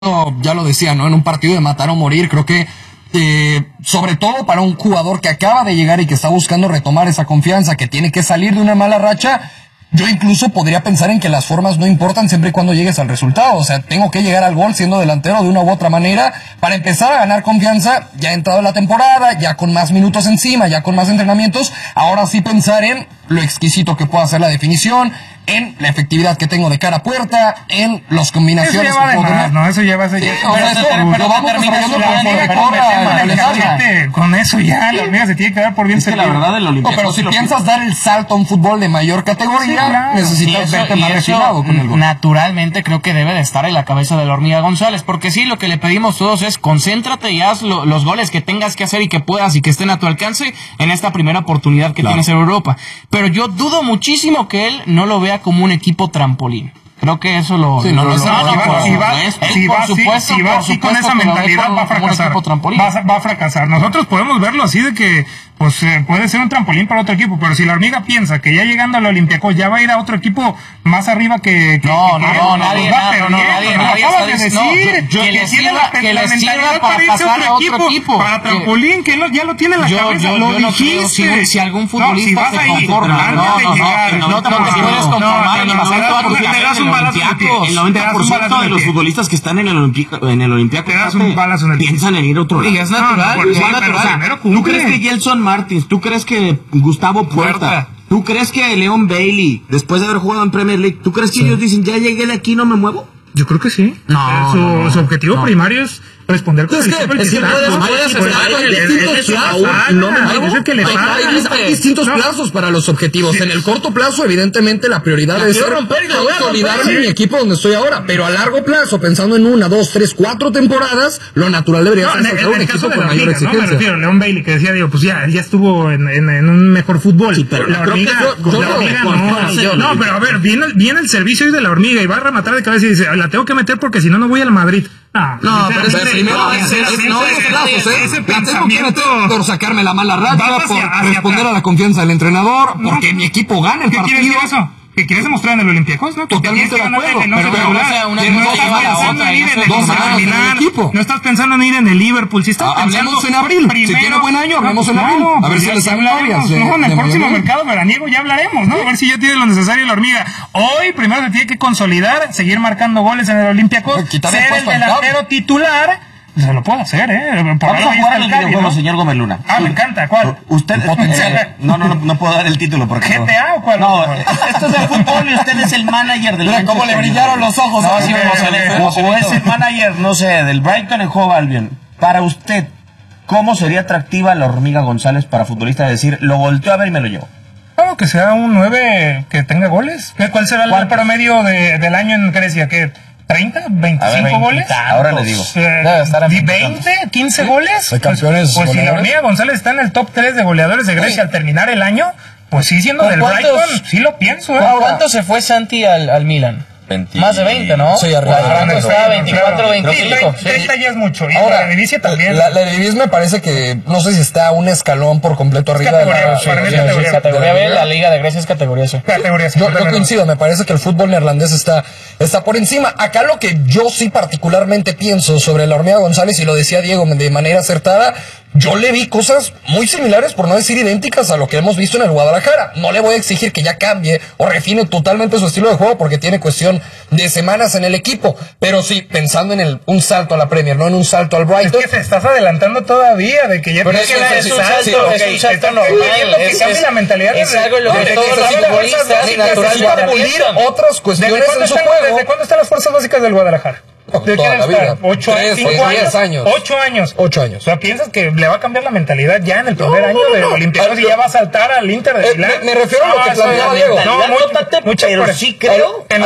ya lo decía, ¿no? En un partido de matar o morir, creo que sobre todo para un jugador que acaba de llegar y que está buscando retomar esa confianza, que tiene que salir de una mala racha, yo incluso podría pensar en que las formas no importan siempre y cuando llegues al resultado. O sea, tengo que llegar al gol siendo delantero de una u otra manera para empezar a ganar confianza, ya entrado la temporada, ya con más minutos encima, ya con más entrenamientos. Ahora sí pensar en lo exquisito que pueda ser la definición, en la efectividad que tengo de cara a puerta, en las combinaciones que puedo tener. No, eso lleva pero vamos desarrollando con eso ya, la Hormiga se tiene que dar por bien servido. La verdad, el Olympiacos, pero si piensas dar el salto a un fútbol de mayor categoría, claro, necesitas verte más refinado con el gol. Naturalmente creo que debe de estar en la cabeza de la Hormiga González, porque sí, lo que le pedimos todos es concéntrate y haz los goles que tengas que hacer y que puedas y que estén a tu alcance en esta primera oportunidad que tienes en Europa. Pero yo dudo muchísimo que él no lo vea como un equipo trampolín. Creo que eso lo... Si va así con esa mentalidad va a fracasar. Va a fracasar. Nosotros podemos verlo así de que pues puede ser un trampolín para otro equipo, pero si la Hormiga piensa que ya llegando al Olympiacos ya va a ir a otro equipo más arriba que nadie que le sirva para pasar a otro equipo. Para trampolín, que ya lo tiene en la cabeza, lo dijiste. Si algún futbolista se conforma, no te puedes conformar ni pasar toda tu vida en el Olympiacos. El 90% de los futbolistas que están en el Olympiacos piensan en ir a otro lado. Y es natural. ¿Tú crees que Gelson Martins, tú crees que Gustavo Puerta, tú crees que Leon Bailey, después de haber jugado en Premier League, tú crees que ellos dicen, ya llegué de aquí, no me muevo? Yo creo que sí. Su objetivo primario es responder con hay distintos plazos para los objetivos. En el corto plazo, evidentemente, la prioridad es consolidarme en mi equipo donde estoy ahora, pero a largo plazo, pensando en 1, 2, 3, 4 temporadas, lo natural debería ser un equipo con mayor exigencia. Me refiero a Leon Bailey, que decía, pues ya estuvo en un mejor fútbol. Sí, pero la Hormiga no, pero a ver, viene el servicio hoy de la Hormiga y va a rematar de cabeza y dice, la tengo que meter porque si no, no voy a la Madrid. No, pero primero ese pensamiento por sacarme la mala racha, por responder a la confianza del entrenador, porque mi equipo gana el partido. ¿Qué quieres demostrar en el Olympiacos? ¿No? Totalmente de acuerdo. No estás pensando en ir en el Liverpool. Si estás pensando en abril. Si tiene buen año, hablemos en abril. A ver si les hablaremos. No, en el próximo mercado veraniego ya hablaremos, ¿no? A ver si ya tiene lo necesario la Hormiga. Hoy primero se tiene que consolidar, seguir marcando goles en el Olympiacos, ser el delantero titular. Se lo puedo hacer, Vamos a jugar el videojuego, señor Gómez Luna. Me encanta. ¿Cuál? Usted no puedo dar el título porque GTA o cuál. No, esto es el fútbol y usted es el manager del. Mira cómo le brillaron los ojos. O es el manager, no sé, del Brighton en Hove Albion. Para usted, ¿cómo sería atractiva la Hormiga González para futbolista de decir, lo volteo a ver y me lo llevo? Claro, que sea un 9 que tenga goles. ¿Cuál será el promedio del año en Grecia? ¿Qué? ¿30? ¿25 goles? Ahora le digo. ¿20? ¿15 goles? Pues si la Hormiga González está en el top 3 de goleadores de Grecia al terminar el año, pues sí, siendo del Brighton, sí lo pienso. ¿Cuánto se fue Santi al Milan? 20. Más de 20, ¿no? Sí, arriba. Estaba 24, 25. 30 ya es mucho. Y ahora, la Eredivisie también. La Eredivisie me parece que, no sé si está un escalón por completo arriba de la categoría B. La Liga de Grecia es categoría C. Yo coincido, me parece que el fútbol neerlandés está por encima. Acá lo que yo sí particularmente pienso sobre la Hormiga González, y lo decía Diego de manera acertada, yo le vi cosas muy similares, por no decir idénticas, a lo que hemos visto en el Guadalajara. No le voy a exigir que ya cambie o refine totalmente su estilo de juego, porque tiene cuestión de semanas en el equipo. Pero sí, pensando en un salto a la Premier, no en un salto al Brighton. Es que te estás adelantando todavía de que ya pero es un salto normal. Es la mentalidad. Es algo lo que todos los futbolistas naturalmente pulir otras cuestiones en su juego. ¿Desde cuándo están las fuerzas básicas del Guadalajara? ¿De toda la vida? 8 años. 8 años. O sea, ¿piensas que le va a cambiar la mentalidad ya en el primer año de Olympiacos y ya va a saltar al Inter de Milán? Me refiero a lo que planteaba Diego. Pero sí creo en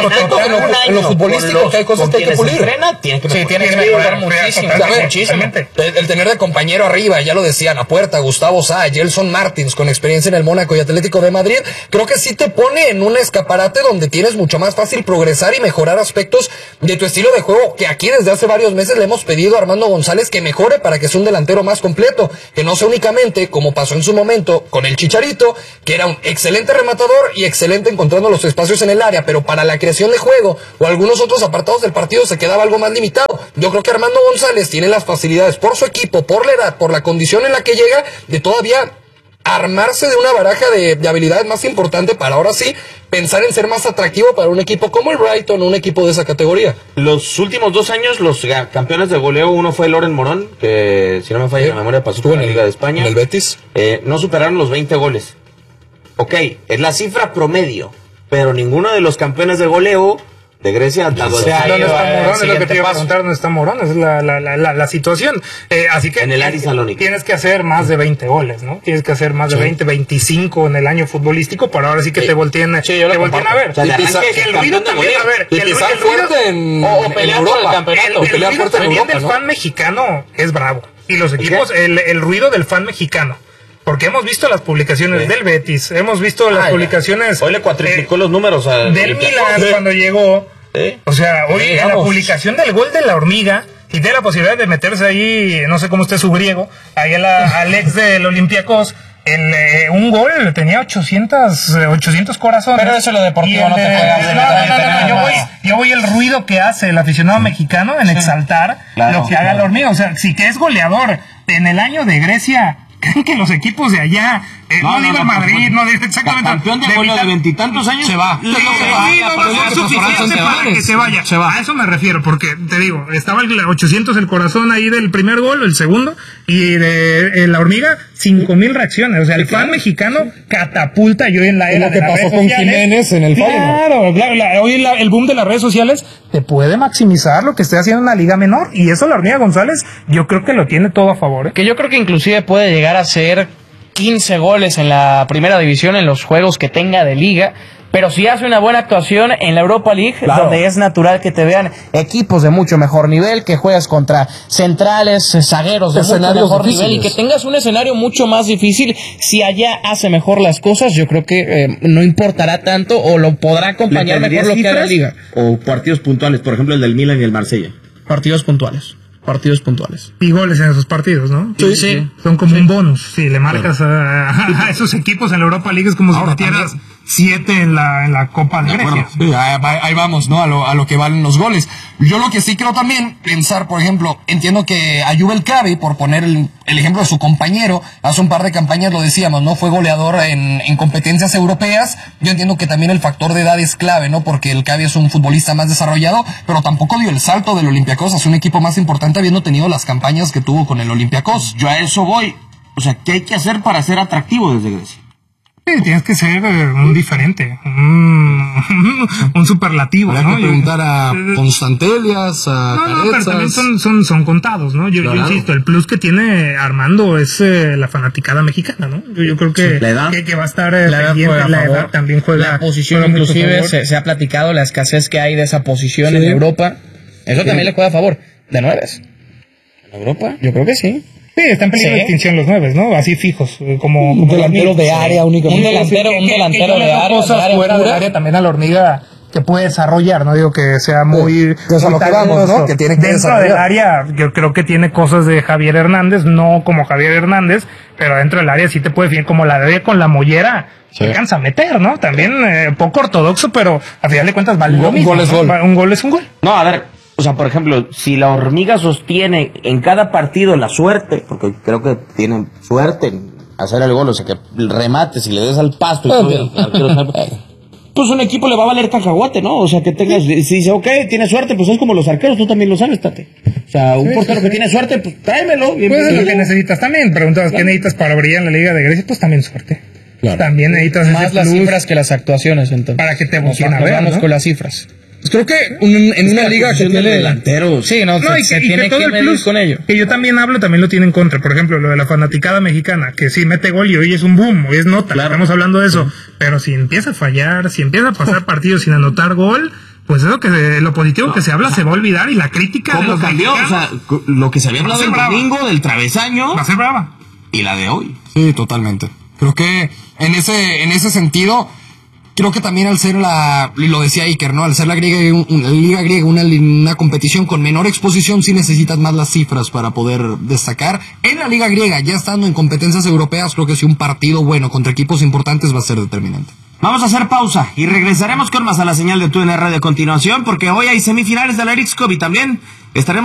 lo futbolístico que hay cosas que hay que pulir. Tiene que mejorar muchísimo. El tener de compañero arriba, ya lo decían, a Puerta, Gustavo Sá, Gelson Martins, con experiencia en el Mónaco y Atlético de Madrid, creo que sí te pone en un escaparate donde tienes mucho más fácil progresar y mejorar aspectos de tu estilo estilo de juego que aquí desde hace varios meses le hemos pedido a Armando González que mejore para que sea un delantero más completo, que no sea únicamente, como pasó en su momento con el Chicharito, que era un excelente rematador y excelente encontrando los espacios en el área, pero para la creación de juego o algunos otros apartados del partido se quedaba algo más limitado. Yo creo que Armando González tiene las facilidades por su equipo, por la edad, por la condición en la que llega, de todavía armarse de una baraja de habilidades más importante para ahora sí pensar en ser más atractivo para un equipo como el Brighton, un equipo de esa categoría. Los últimos 2 años, los campeones de goleo, uno fue Loren Morón, que si no me falla la memoria pasó por la Liga de España. En el Betis. No superaron los 20 goles. Ok, es la cifra promedio, pero ninguno de los campeones de goleo de Grecia. ¿Dónde está Morón? Es lo que te iba a preguntar, ¿dónde está Morón? Es la situación. Así que en el Aris Salónica tienes que hacer más de 20 goles, ¿no? Tienes que hacer más de 20, 25 en el año futbolístico para ahora sí que te volteen a ver. O sea, que el ruido también, a ver, que el fuerte en Europa. El ruido también del fan mexicano es bravo. Y los equipos, el ruido del fan mexicano. Porque hemos visto las publicaciones del Betis, hemos visto las publicaciones... Hoy le cuatriplicó los números del Milan cuando llegó. O sea, hoy en la publicación del gol de la Hormiga, y tiene la posibilidad de meterse ahí, no sé cómo esté su griego, ahí al ex del Olympiacos, un gol tenía 800 corazones. Pero eso lo deportivo no te juega. No, yo voy el ruido que hace el aficionado mexicano en exaltar lo que haga la Hormiga. O sea, si que es goleador en el año de Grecia... ¿Creen que los equipos de allá, no digo Madrid, no digo exactamente... Campeón de goleo de 20 y tantos años se va. No va a ser suficiente para que se vaya. A eso me refiero, porque te digo, estaba el 800 el corazón ahí del primer gol, el segundo, y de la Hormiga, 5,000 reacciones. O sea, el fan mexicano catapulta yo en la era de las redes sociales. Lo que pasó con Jiménez en el Feyenoord. Claro, hoy el boom de las redes sociales te puede maximizar lo que esté haciendo en la liga menor, y eso la Hormiga González yo creo que lo tiene todo a favor. Que yo creo que inclusive puede llegar a ser 15 goles en la primera división en los juegos que tenga de liga, pero si hace una buena actuación en la Europa League, donde es natural que te vean equipos de mucho mejor nivel, que juegas contra centrales, zagueros de mucho mejor nivel y que tengas un escenario mucho más difícil, si allá hace mejor las cosas, yo creo que no importará tanto o lo podrá acompañar mejor lo que haga la liga. O partidos puntuales, por ejemplo el del Milan y el Marsella. Partidos puntuales. Y goles en esos partidos, ¿no? Sí. Son como un bonus. Si le marcas a esos equipos en la Europa League es como si metieras 7 en la Copa de Grecia. Sí, ahí vamos, ¿no? A lo que valen los goles. Yo lo que sí creo también, pensar, por ejemplo, entiendo que Ayub El Cabi, por poner el ejemplo de su compañero, hace un par de campañas lo decíamos, ¿no? Fue goleador en competencias europeas. Yo entiendo que también el factor de edad es clave, ¿no? Porque El Cabi es un futbolista más desarrollado, pero tampoco dio el salto del Olympiacos a ser un equipo más importante habiendo tenido las campañas que tuvo con el Olympiacos. Yo a eso voy. O sea, ¿qué hay que hacer para ser atractivo desde Grecia? Sí, tienes que ser un diferente, un superlativo, ¿no? Hay que preguntar a Constantelias, a Carezas. Pero también son contados, ¿no? Yo insisto, el plus que tiene Armando es la fanaticada mexicana, ¿no? Yo creo que, que va a estar pendiente, la edad también juega. La posición inclusive se ha platicado, la escasez que hay de esa posición en Europa, eso también le juega a favor. ¿De 9? ¿En Europa? Yo creo que sí. Sí, está en peligro de extinción los 9, ¿no? Así fijos, como un delantero de área únicamente. Un delantero de área. Cosas fuera del área también a la Hormiga que puede desarrollar, no digo que sea muy... Eso lo que vamos, ¿no? Que tiene que dentro del área, yo creo que tiene cosas de Javier Hernández, no como Javier Hernández, pero dentro del área sí te puede definir como la de con la mollera. Se alcanza a meter, ¿no? También poco ortodoxo, pero a final de cuentas vale lo mismo. Un gol es un gol. No, a ver... O sea, por ejemplo, si la Hormiga sostiene en cada partido la suerte, porque creo que tienen suerte en hacer el gol, o sea, que remates y le des al pasto y todo, pues un equipo le va a valer cacahuate, ¿no? O sea, que tengas, si dice, ok, tienes suerte, pues es como los arqueros, tú también lo sabes, Tate. O sea, un portero que tiene suerte, pues tráemelo. Pues es lo que necesitas también. Preguntabas, ¿qué necesitas para brillar en la Liga de Grecia? Pues también suerte. Claro. También necesitas más las cifras que las actuaciones, entonces. Para que te emociona ver, vamos con las cifras. Pues creo que en una liga que tiene delanteros. Sí, se tiene que medir con ello. Que yo también hablo, también lo tiene en contra. Por ejemplo, lo de la fanaticada mexicana, que sí mete gol y hoy es un boom, hoy es nota. Claro. Estamos hablando de eso. Sí. Pero si empieza a fallar, si empieza a pasar partidos sin anotar gol, pues eso que lo positivo que se habla se va a olvidar y la crítica. ¿Cómo cambió? O sea, lo que se había hablado el domingo del travesaño. Va a ser brava. Y la de hoy. Sí, totalmente. Creo que en ese sentido, creo que también al ser y lo decía Iker, ¿no? Al ser la liga griega una competición con menor exposición, sí necesitas más las cifras para poder destacar. En la liga griega, ya estando en competencias europeas, creo que sí un partido bueno contra equipos importantes va a ser determinante. Vamos a hacer pausa y regresaremos con más a la señal de TUDN Radio a continuación, porque hoy hay semifinales de la Ericsson y también estaremos